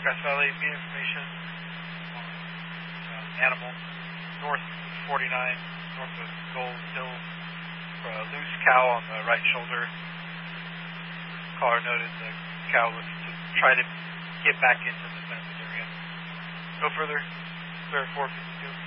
Grass Valley, mean information on animal north 49, north of Gold Hill, for a loose cow on the right shoulder. Caller noted the cow was to try to get back into the fenced area. No further. Clear 452.